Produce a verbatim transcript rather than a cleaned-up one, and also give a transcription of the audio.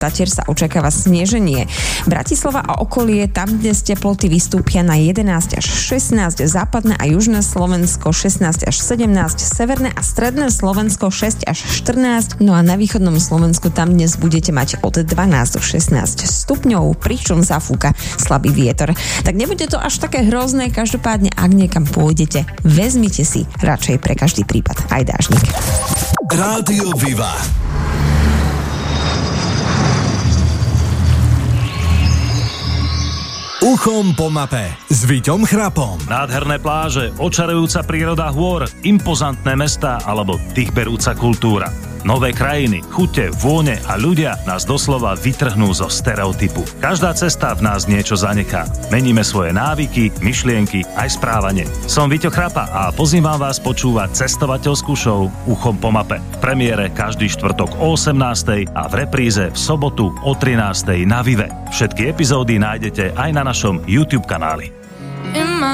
Tatier sa očakáva sneženie. Bratislava a okolie, tam dnes teploty vystúpia na jedenásť až šestnásť, západné a južné Slovensko šestnásť až sedemnásť, severné a stredné Slovensko šesť až štrnásť, no a na východnom Slovensku tam dnes budete mať od dvanásť do šestnásť stupňov, pričom zafúka slabý vietor. Tak nebude to až také hrozné, každopádne ak niekam pôjdete, vezmite si radšej pre každý prípad aj dážnik. Rádio Viva. Uchom po mape s Víťom Chrapom. Nádherné pláže, očarujúca príroda hôr, impozantné mestá alebo dýchberúca kultúra. Nové krajiny, chute, vône a ľudia nás doslova vytrhnú zo stereotypu. Každá cesta v nás niečo zanechá. Meníme svoje návyky, myšlienky aj správanie. Som Víťo Chrapa a pozývam vás počúvať cestovateľskú show Uchom po mape. V premiére každý štvrtok o osemnástej a v repríze v sobotu o trinástej na Vive. Všetky epizódy nájdete aj na našom YouTube kanáli.